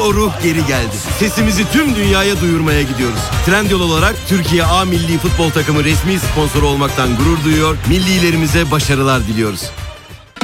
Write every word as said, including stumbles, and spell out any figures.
o ruh geri geldi. Sesimizi tüm dünyaya duyurmaya gidiyoruz. Trendyol olarak Türkiye A Milli Futbol Takımı resmi sponsoru olmaktan gurur duyuyor. Millilerimize başarılar diliyoruz.